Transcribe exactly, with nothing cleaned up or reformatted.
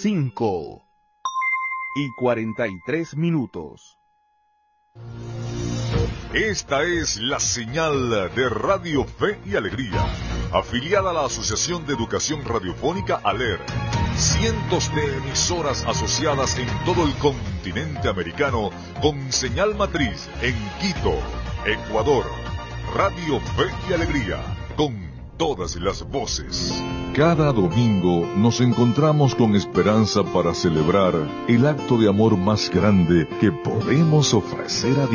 cinco y cuarenta y tres minutos. Esta es la señal de Radio Fe y Alegría, afiliada a la Asociación de Educación Radiofónica ALER. Cientos de emisoras asociadas en todo el continente americano con señal matriz en Quito, Ecuador. Radio Fe y Alegría, con todas las voces. Cada domingo nos encontramos con esperanza para celebrar el acto de amor más grande que podemos ofrecer a Dios.